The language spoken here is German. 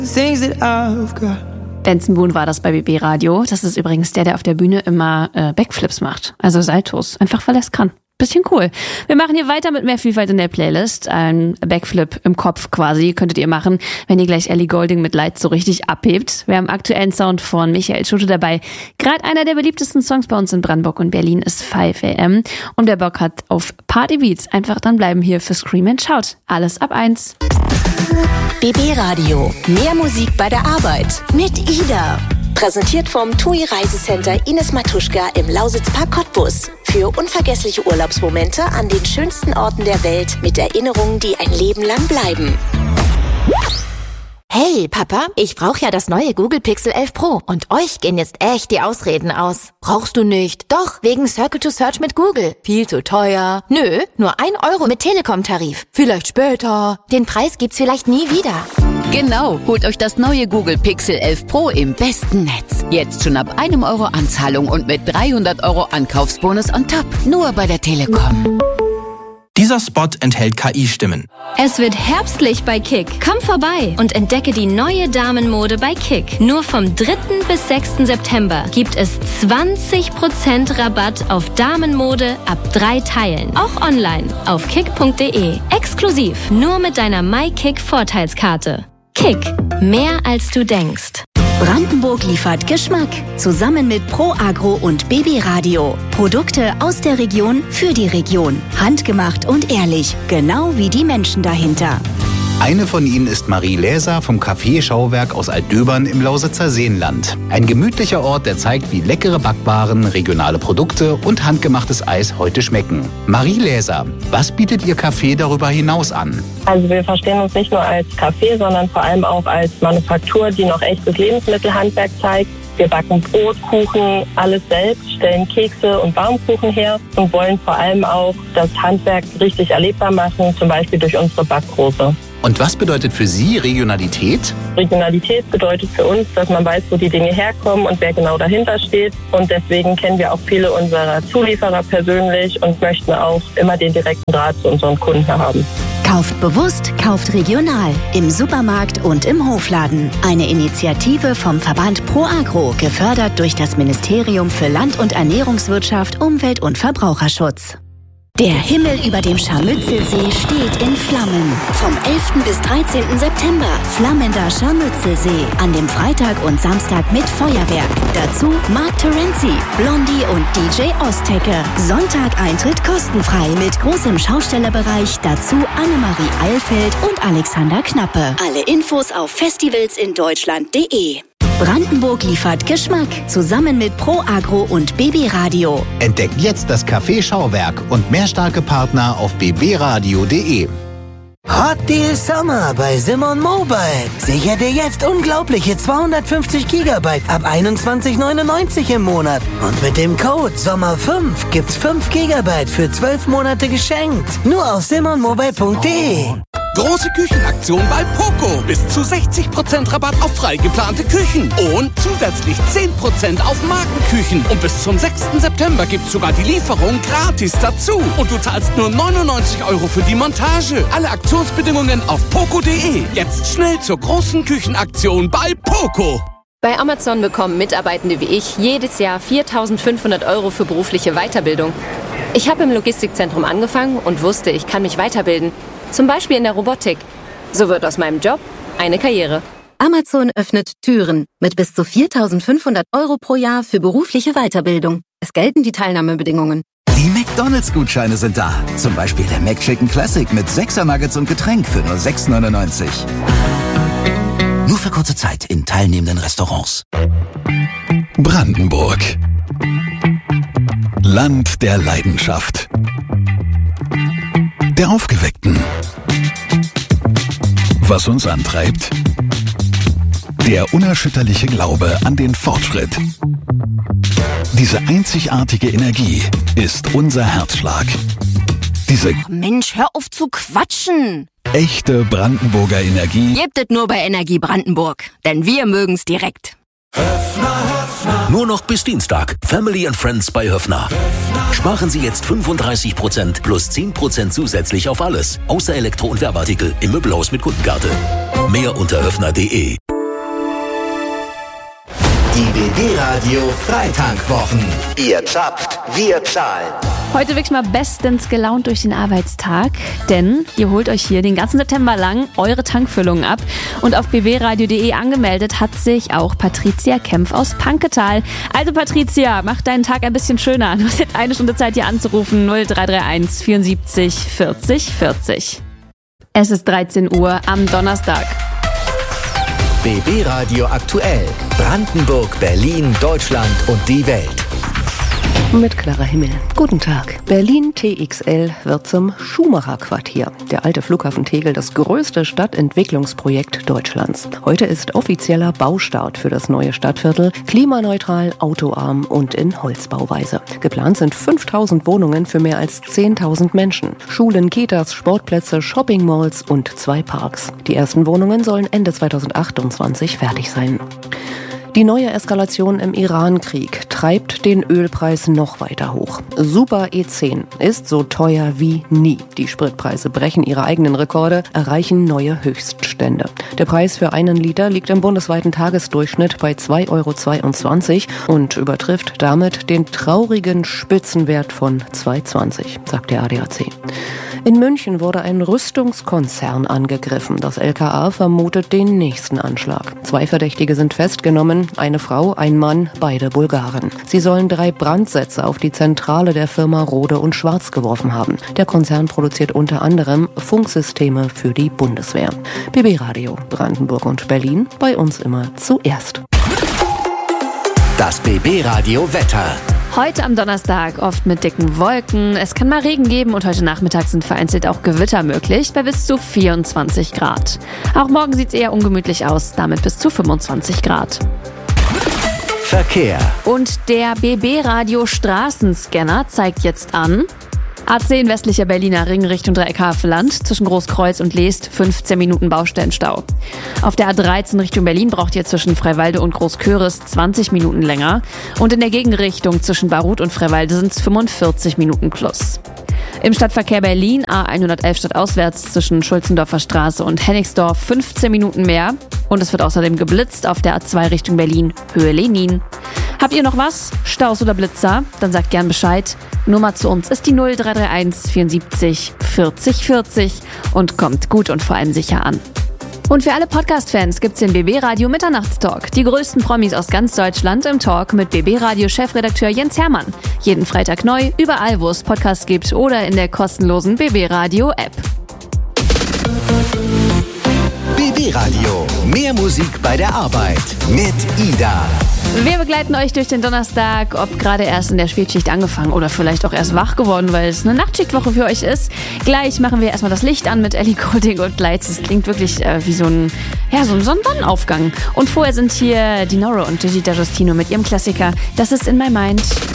Benson Boone war das bei BB Radio. Das ist übrigens der auf der Bühne immer Backflips macht. Also Saltos. Einfach weil er es kann. Bisschen cool. Wir machen hier weiter mit mehr Vielfalt in der Playlist. Ein Backflip im Kopf quasi könntet ihr machen, wenn ihr gleich Ellie Goulding mit Lights so richtig abhebt. Wir haben aktuellen Sound von Michael Schulte dabei. Gerade einer der beliebtesten Songs bei uns in Brandenburg und Berlin ist 5am. Und wer Bock hat auf Partybeats, einfach dann bleiben hier für Scream and Shout. Alles ab 1. BB Radio. Mehr Musik bei der Arbeit. Mit Ida. Präsentiert vom TUI Reisecenter Ines Matuschka im Lausitzpark Cottbus. Für unvergessliche Urlaubsmomente an den schönsten Orten der Welt mit Erinnerungen, die ein Leben lang bleiben. Hey, Papa, ich brauche ja das neue Google Pixel 11 Pro und euch gehen jetzt echt die Ausreden aus. Brauchst du nicht? Doch, wegen Circle to Search mit Google. Viel zu teuer. Nö, nur 1 Euro mit Telekom-Tarif. Vielleicht später. Den Preis gibt's vielleicht nie wieder. Genau, holt euch das neue Google Pixel 11 Pro im besten Netz. Jetzt schon ab 1 Euro Anzahlung und mit 300 Euro Ankaufsbonus on top. Nur bei der Telekom. Dieser Spot enthält KI-Stimmen. Es wird herbstlich bei Kick. Komm vorbei und entdecke die neue Damenmode bei Kick. Nur vom 3. bis 6. September gibt es 20% Rabatt auf Damenmode ab 3 Teilen. Auch online auf kick.de. Exklusiv nur mit deiner MyKick-Vorteilskarte. Kick. Mehr als du denkst. Brandenburg liefert Geschmack. Zusammen mit Pro Agro und BB Radio. Produkte aus der Region für die Region. Handgemacht und ehrlich. Genau wie die Menschen dahinter. Eine von ihnen ist Marie Läser vom Café Schauwerk aus Altdöbern im Lausitzer Seenland. Ein gemütlicher Ort, der zeigt, wie leckere Backwaren, regionale Produkte und handgemachtes Eis heute schmecken. Marie Läser, was bietet Ihr Café darüber hinaus an? Also wir verstehen uns nicht nur als Café, sondern vor allem auch als Manufaktur, die noch echtes Lebensmittelhandwerk zeigt. Wir backen Brot, Kuchen, alles selbst, stellen Kekse und Baumkuchen her und wollen vor allem auch das Handwerk richtig erlebbar machen, zum Beispiel durch unsere Backkurse. Und was bedeutet für Sie Regionalität? Regionalität bedeutet für uns, dass man weiß, wo die Dinge herkommen und wer genau dahinter steht. Und deswegen kennen wir auch viele unserer Zulieferer persönlich und möchten auch immer den direkten Draht zu unseren Kunden haben. Kauft bewusst, kauft regional. Im Supermarkt und im Hofladen. Eine Initiative vom Verband Pro Agro, gefördert durch das Ministerium für Land- und Ernährungswirtschaft, Umwelt- und Verbraucherschutz. Der Himmel über dem Scharmützelsee steht in Flammen. Vom 11. bis 13. September flammender Scharmützelsee. An dem Freitag und Samstag mit Feuerwerk. Dazu Mark Terenzi, Blondie und DJ Ostecke. Sonntag Eintritt kostenfrei mit großem Schaustellerbereich. Dazu Annemarie Eilfeld und Alexander Knappe. Alle Infos auf festivalsindeutschland.de. Brandenburg liefert Geschmack. Zusammen mit Pro Agro und BB Radio. Entdeckt jetzt das Café Schauwerk und mehr starke Partner auf bbradio.de. Hot Deal Summer bei Simon Mobile. Sicher dir jetzt unglaubliche 250 GB ab 21,99 im Monat. Und mit dem Code SOMMER5 gibt's 5 GB für 12 Monate geschenkt. Nur auf simonmobile.de. Große Küchenaktion bei Poco. Bis zu 60% Rabatt auf frei geplante Küchen. Und zusätzlich 10% auf Markenküchen. Und bis zum 6. September gibt's sogar die Lieferung gratis dazu. Und du zahlst nur 99 € für die Montage. Alle Aktionsbedingungen auf poco.de. Jetzt schnell zur großen Küchenaktion bei Poco. Bei Amazon bekommen Mitarbeitende wie ich jedes Jahr 4.500 € für berufliche Weiterbildung. Ich habe im Logistikzentrum angefangen und wusste, ich kann mich weiterbilden. Zum Beispiel in der Robotik. So wird aus meinem Job eine Karriere. Amazon öffnet Türen mit bis zu 4.500 € pro Jahr für berufliche Weiterbildung. Es gelten die Teilnahmebedingungen. Die McDonald's-Gutscheine sind da. Zum Beispiel der McChicken Classic mit 6er Nuggets und Getränk für nur 6,99 €. Nur für kurze Zeit in teilnehmenden Restaurants. Brandenburg. Land der Leidenschaft. Der Aufgeweckten. Was uns antreibt? Der unerschütterliche Glaube an den Fortschritt. Diese einzigartige Energie ist unser Herzschlag. Diese Mensch, hör auf zu quatschen! echte Brandenburger Energie Gebt es nur bei Energie Brandenburg, denn wir mögen's direkt. Nur noch bis Dienstag. Family and Friends bei Höffner. Sparen Sie jetzt 35% plus 10% zusätzlich auf alles. Außer Elektro- und Werbeartikel im Möbelhaus mit Kundenkarte. Mehr unter höffner.de. Die BB Radio Freitankwwochen. Ihr zapft, wir zahlen. Heute wirklich mal bestens gelaunt durch den Arbeitstag, denn ihr holt euch hier den ganzen September lang eure Tankfüllungen ab. Und auf bbradio.de angemeldet hat sich auch Patricia Kempf aus Panketal. Also Patricia, mach deinen Tag ein bisschen schöner. Du hast jetzt eine Stunde Zeit, hier anzurufen. 0331 74 40 40. Es ist 13 Uhr am Donnerstag. BB Radio aktuell. Brandenburg, Berlin, Deutschland und die Welt. Mit klarer Himmel. Guten Tag. Berlin TXL wird zum Schumacher-Quartier. Der alte Flughafen Tegel, das größte Stadtentwicklungsprojekt Deutschlands. Heute ist offizieller Baustart für das neue Stadtviertel. Klimaneutral, autoarm und in Holzbauweise. Geplant sind 5000 Wohnungen für mehr als 10.000 Menschen. Schulen, Kitas, Sportplätze, Shoppingmalls und 2 Parks. Die ersten Wohnungen sollen Ende 2028 fertig sein. Die neue Eskalation im Iran-Krieg treibt den Ölpreis noch weiter hoch. Super E10 ist so teuer wie nie. Die Spritpreise brechen ihre eigenen Rekorde, erreichen neue Höchststände. Der Preis für 1 Liter liegt im bundesweiten Tagesdurchschnitt bei 2,22 € und übertrifft damit den traurigen Spitzenwert von 2,20, sagt der ADAC. In München wurde ein Rüstungskonzern angegriffen. Das LKA vermutet den nächsten Anschlag. 2 Verdächtige sind festgenommen, eine Frau, ein Mann, beide Bulgaren. Sie sollen 3 Brandsätze auf die Zentrale der Firma Rode und Schwarz geworfen haben. Der Konzern produziert unter anderem Funksysteme für die Bundeswehr. BB Radio, Brandenburg und Berlin, bei uns immer zuerst. Das BB Radio Wetter. Heute am Donnerstag oft mit dicken Wolken. Es kann mal Regen geben und heute Nachmittag sind vereinzelt auch Gewitter möglich bei bis zu 24 Grad. Auch morgen sieht es eher ungemütlich aus, damit bis zu 25 Grad. Verkehr. Und der BB Radio Straßenscanner zeigt jetzt an: A10 westlicher Berliner Ring Richtung Dreieck-Havelland, zwischen Großkreuz und Leest 15 Minuten Baustellenstau. Auf der A13 Richtung Berlin braucht ihr zwischen Freiwalde und Großköris 20 Minuten länger. Und in der Gegenrichtung zwischen Baruth und Freiwalde sind es 45 Minuten plus. Im Stadtverkehr Berlin A111 stadtauswärts zwischen Schulzendorfer Straße und Hennigsdorf 15 Minuten mehr. Und es wird außerdem geblitzt auf der A2 Richtung Berlin, Höhe Lenin. Habt ihr noch was? Staus oder Blitzer? Dann sagt gern Bescheid. Nummer zu uns ist die 0331 74 40 40 und kommt gut und vor allem sicher an. Und für alle Podcast-Fans gibt's den BB Radio Mitternachtstalk. Die größten Promis aus ganz Deutschland im Talk mit BB Radio Chefredakteur Jens Hermann. Jeden Freitag neu, überall wo es Podcasts gibt oder in der kostenlosen BB Radio App. BB Radio. Mehr Musik bei der Arbeit. Mit Ida. Wir begleiten euch durch den Donnerstag, ob gerade erst in der Spätschicht angefangen oder vielleicht auch erst wach geworden, weil es eine Nachtschichtwoche für euch ist. Gleich machen wir erstmal das Licht an mit Ellie Goulding und Lights. Es klingt wirklich wie so ein Sonnenaufgang. Und vorher sind hier die Nora und Gigi D'Agostino mit ihrem Klassiker Das ist in my mind.